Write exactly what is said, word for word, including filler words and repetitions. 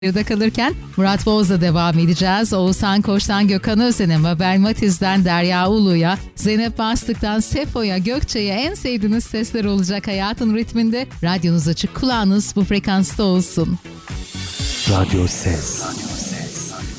Yarıda kalırken Murat Boz'la devam edeceğiz. Oğuzhan Koç'tan Gökhan Özen'e, Mabel Matiz'den Derya Ulu'ya, Zeynep Bastık'tan Sefo'ya, Gökçe'ye en sevdiğiniz sesler olacak hayatın ritminde. Radyonuz açık, kulağınız bu frekansta olsun. Radyo Ses.